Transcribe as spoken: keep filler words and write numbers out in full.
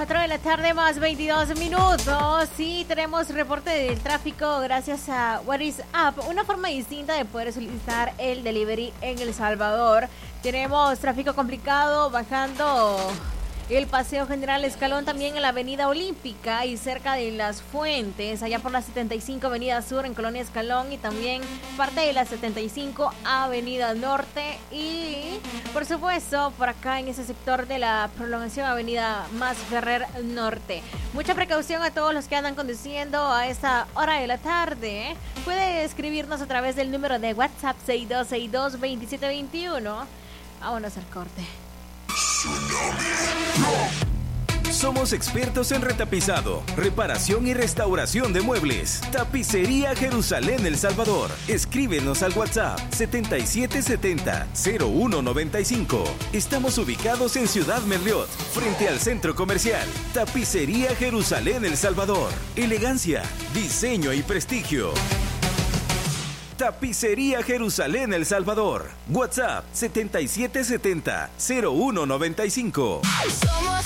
cuatro de la tarde más veintidós minutos. Sí, tenemos reporte del tráfico gracias a What is Up, una forma distinta de poder solicitar el delivery en El Salvador. Tenemos tráfico complicado bajando el Paseo General Escalón, también en la Avenida Olímpica y cerca de Las Fuentes, allá por la setenta y cinco Avenida Sur en Colonia Escalón, y también parte de la setenta y cinco Avenida Norte, y por supuesto por acá en ese sector de la prolongación Avenida Mas Ferrer Norte. Mucha precaución a todos los que andan conduciendo a esta hora de la tarde. Puede escribirnos a través del número de WhatsApp seis dos seis dos, dos siete dos uno. Vámonos al corte. Somos expertos en retapizado, reparación y restauración de muebles. Tapicería Jerusalén El Salvador. Escríbenos al WhatsApp setenta y siete setenta, cero uno noventa y cinco. Estamos ubicados en Ciudad Merliot, frente al centro comercial. Tapicería Jerusalén El Salvador. Elegancia, diseño y prestigio. Tapicería Jerusalén El Salvador. WhatsApp setenta y siete setenta, cero uno noventa y cinco.